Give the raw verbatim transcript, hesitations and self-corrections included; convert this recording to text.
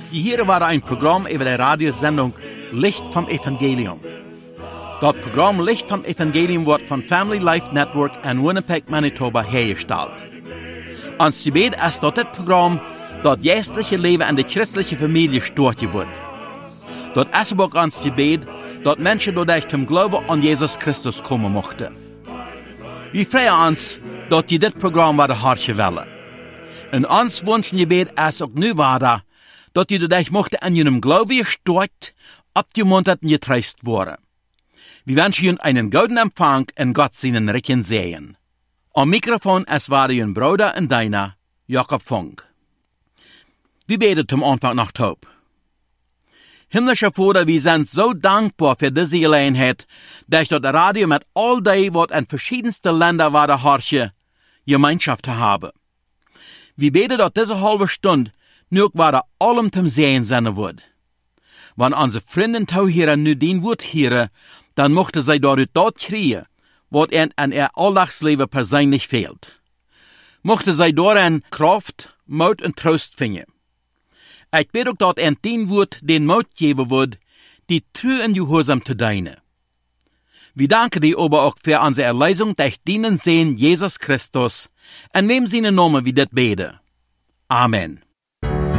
Hier war ein Programm über die Radiosendung Licht vom Evangelium. Das Programm Licht vom Evangelium wird von Family Life Network in Winnipeg, Manitoba hergestellt. Ons gebed ist dat dit Programm das geestliche Leben in der christlichen Familie stört wird. Das ist auch ons gebed, dass Menschen dadurch zum Glauben an Jesus Christus kommen mochten. Wir freuen uns, dass die dit Programm werden hartje willen. Und ons wünschen gebed ist auch nu wahr, dass die dadurch mochten an ihrem Glauben gestört, abgemuntert und getröstet worden. Wir wünschen Ihnen einen guten Empfang und Gott seinen Recken sehen. Am Mikrofon es war Ihr Bruder und deiner, Jakob Funk. Wir beten zum Anfang nach Taub. Himmlischer Vater, wir sind so dankbar für diese Gelegenheit, dass das Radio mit all dem, was in verschiedensten Ländern war, der Harche, Gemeinschaft zu haben. Wir beten, dass diese halbe Stunde nur war allem zum Sehen sein wird. Wenn unsere Freunde Tauhierer nu den Wort hören, dann mochte sie dort dort kriegen, was ihnen an ihr Alldagsleben persönlich fehlt. Mochte sie darin Kraft, Mut und Trost finden. Ich weet auch, dass ihnen den Wort den Mut geben wird, die treu und gehorsam zu dienen. Wir danken dir aber auch für unsere Erlösung durch den Sehen Jesus Christus, in wem seine Namen wir das beten. Amen.